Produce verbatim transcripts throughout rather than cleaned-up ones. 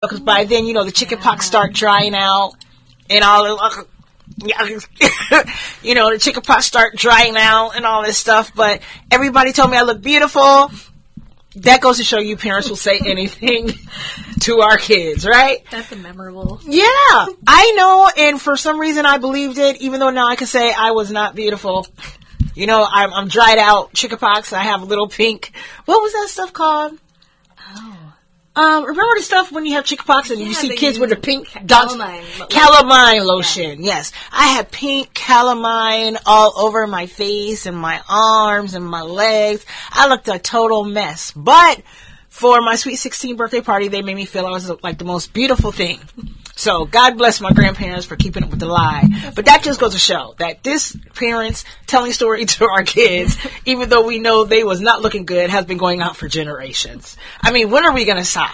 Because by then, you know, the chicken pox start drying out and all the, you know, the chicken pox start drying out and all this stuff. But everybody told me I look beautiful. That goes to show you parents will say anything to our kids, right? That's a memorable. Yeah, I know. And for some reason I believed it, even though now I can say I was not beautiful. You know, I'm, I'm dried out, chickenpox. I have a little pink. What was that stuff called? Oh. Um, remember the stuff when you have chickenpox and yeah, you see kids you, with the pink calamine, calamine lotion? Yeah. Yes, I had pink calamine all over my face and my arms and my legs. I looked a total mess. But for my sweet sixteen birthday party, they made me feel I was like the most beautiful thing. So God bless my grandparents for keeping up with the lie. But that just goes to show that this parents telling story to our kids, even though we know they was not looking good, has been going on for generations. I mean, when are we going to stop?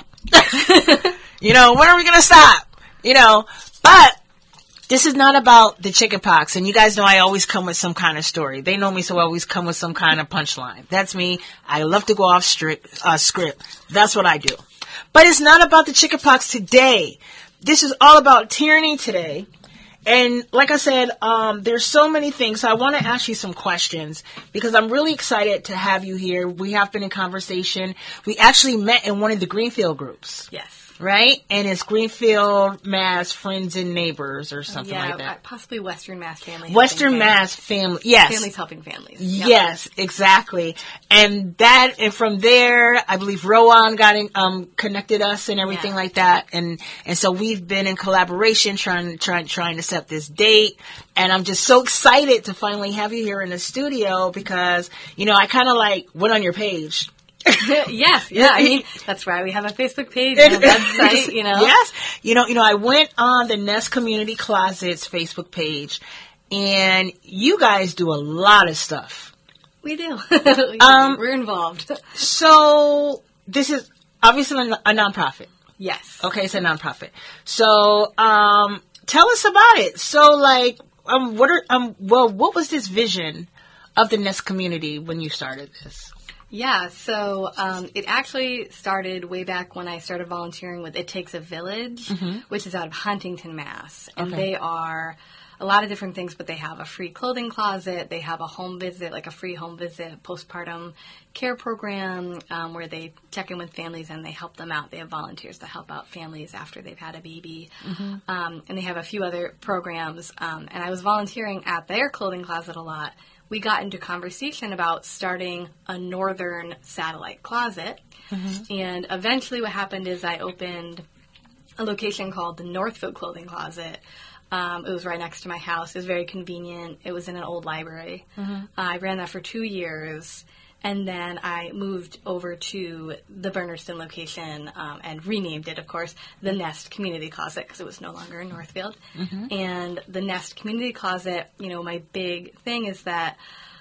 You know, when are we going to stop? You know, but this is not about the chicken pox. And you guys know I always come with some kind of story. They know me, so I always come with some kind of punchline. That's me. I love to go off strict, uh, script. That's what I do. But it's not about the chicken pox today. This is all about tyranny today. And like I said, um, there's so many things. So I want to ask you some questions because I'm really excited to have you here. We have been in conversation. We actually met in one of the Greenfield groups. Yes. Right? And it's Greenfield, Mass, Friends and Neighbors or something yeah, like that. Possibly Western Mass Family. Western Mass Family. Yes. Families Helping Families. Yep. Yes, exactly. And that, and from there, I believe Rowan got in, um, connected us and everything yeah. like that. And, and so we've been in collaboration trying, trying, trying to set this date. And I'm just so excited to finally have you here in the studio because, you know, I kind of like went on your page. Yes, yeah. I mean, that's why we have a Facebook page and a website, you know. Yes. You know, you know, I went on the Nest Community Closets Facebook page, and you guys do a lot of stuff. We do. um, We're involved. So, this is obviously a nonprofit. Yes. Okay, it's a nonprofit. So, um, tell us about it. So, like, um, what are, um, well, what was this vision of the Nest community when you started this? Yeah, so um, it actually started way back when I started volunteering with It Takes a Village, mm-hmm. which is out of Huntington, Mass. And okay. they are a lot of different things, but they have a free clothing closet. They have a home visit, like a free home visit, postpartum care program um, where they check in with families and they help them out. They have volunteers that help out families after they've had a baby. Mm-hmm. Um, and they have a few other programs. Um, and I was volunteering at their clothing closet a lot. We got into conversation about starting a northern satellite closet. Mm-hmm. And eventually what happened is I opened a location called the Northfield Clothing Closet. Um, it was right next to my house. It was very convenient. It was in an old library. Mm-hmm. Uh, I ran that for two years. And then I moved over to the Bernardston location um, and renamed it, of course, the Nest Community Closet because it was no longer in Northfield. Mm-hmm. And the Nest Community Closet, you know, my big thing is that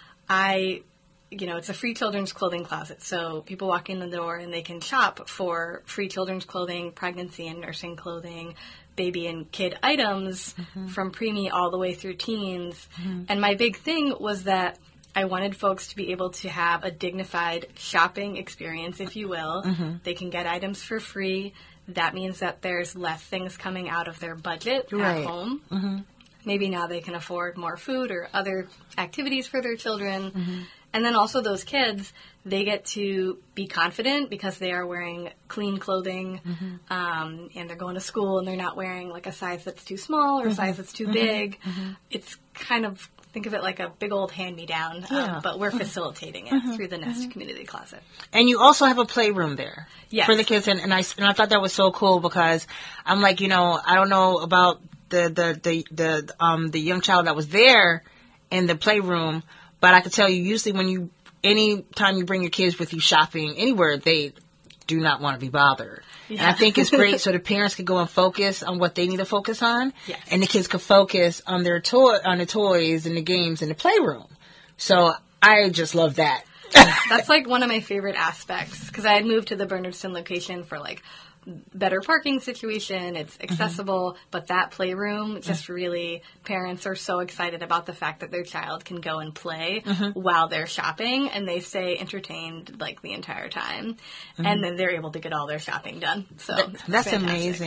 I, you know, it's a free children's clothing closet. So people walk in the door and they can shop for free children's clothing, pregnancy and nursing clothing, baby and kid items mm-hmm. from preemie all the way through teens. Mm-hmm. And my big thing was that I wanted folks to be able to have a dignified shopping experience, if you will. Mm-hmm. They can get items for free. That means that there's less things coming out of their budget right. at home. Mm-hmm. Maybe now they can afford more food or other activities for their children. Mm-hmm. And then also those kids, they get to be confident because they are wearing clean clothing mm-hmm. um, and they're going to school and they're not wearing like a size that's too small or a mm-hmm. size that's too mm-hmm. big. Mm-hmm. It's kind of... Think of it like a big old hand-me-down, yeah. um, but we're facilitating it mm-hmm. through the Nest mm-hmm. Community Closet. And you also have a playroom there yes. for the kids, and, and I and I thought that was so cool because I'm like, you know, I don't know about the the the the um the young child that was there in the playroom, but I could tell you usually when you any time you bring your kids with you shopping anywhere, they do not want to be bothered. Yeah. And I think it's great so the parents can go and focus on what they need to focus on. Yes. And the kids can focus on their toy, on the toys and the games in the playroom. So I just love that. That's like one of my favorite aspects because I had moved to the Bernardston location for like better parking situation. It's accessible, mm-hmm. but that playroom just really, parents are so excited about the fact that their child can go and play mm-hmm. while they're shopping, and they stay entertained like the entire time, mm-hmm. and then they're able to get all their shopping done. So That, that's fantastic. amazing.